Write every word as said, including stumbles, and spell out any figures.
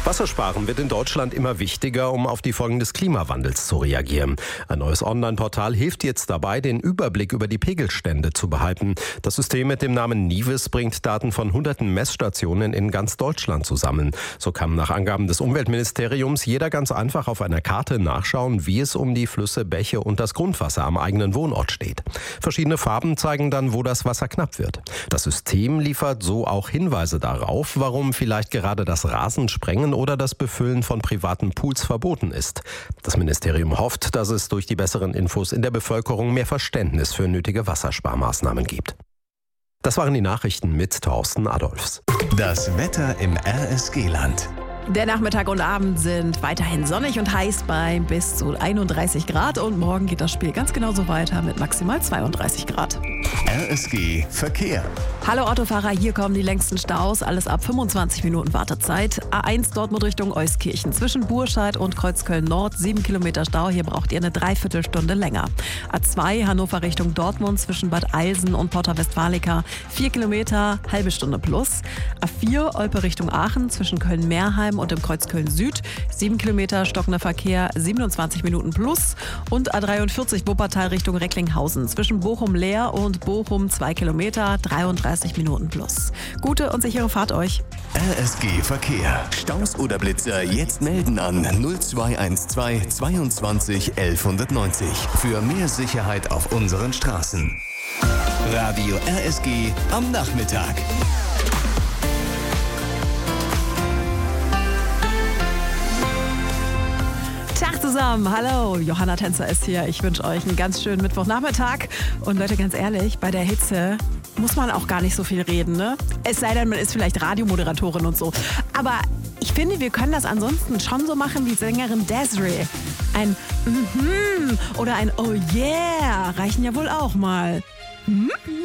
Wassersparen wird in Deutschland immer wichtiger, um auf die Folgen des Klimawandels zu reagieren. Ein neues Online-Portal hilft jetzt dabei, den Überblick über die Pegelstände zu behalten. Das System mit dem Namen Nives bringt Daten von hunderten Messstationen in ganz Deutschland zusammen. So kann nach Angaben des Umweltministeriums jeder ganz einfach auf einer Karte nachschauen, wie es um die Flüsse, Bäche und das Grundwasser am eigenen Wohnort steht. Verschiedene Farben zeigen dann, wo das Wasser knapp wird. Das System liefert so auch Hinweise darauf, warum vielleicht gerade das Rasensprengen oder das Befüllen von privaten Pools verboten ist. Das Ministerium hofft, dass es durch die besseren Infos in der Bevölkerung mehr Verständnis für nötige Wassersparmaßnahmen gibt. Das waren die Nachrichten mit Thorsten Adolfs. Das Wetter im R S G-Land. Der Nachmittag und Abend sind weiterhin sonnig und heiß bei bis zu einunddreißig Grad und morgen geht das Spiel ganz genauso weiter mit maximal zweiunddreißig Grad. R S G Verkehr. Hallo Autofahrer, hier kommen die längsten Staus, alles ab fünfundzwanzig Minuten Wartezeit. A eins Dortmund Richtung Euskirchen, zwischen Burscheid und Kreuzköln Nord, sieben Kilometer Stau, hier braucht ihr eine Dreiviertelstunde länger. A zwei Hannover Richtung Dortmund, zwischen Bad Eilsen und Porta Westfalica, vier Kilometer, halbe Stunde plus. A vier Olpe Richtung Aachen, zwischen Köln-Meerheim und im Kreuz Köln Süd, sieben Kilometer stockender Verkehr, siebenundzwanzig Minuten plus. Und A dreiundvierzig Wuppertal Richtung Recklinghausen, zwischen Bochum-Leer und Bochum zwei Kilometer, dreiunddreißig Minuten plus. Gute und sichere Fahrt euch. R S G Verkehr. Staus oder Blitzer jetzt melden an null zwei eins zwei zweiundzwanzig elf neunzig für mehr Sicherheit auf unseren Straßen. Radio R S G am Nachmittag. Tag zusammen, hallo, Johanna Tänzer ist hier. Ich wünsche euch einen ganz schönen Mittwochnachmittag. Und Leute, ganz ehrlich, bei der Hitze muss man auch gar nicht so viel reden, ne? Es sei denn, man ist vielleicht Radiomoderatorin und so. Aber ich finde, wir können das ansonsten schon so machen wie Sängerin Desiree. Ein Mhm oder ein Oh yeah reichen ja wohl auch mal. Mhm.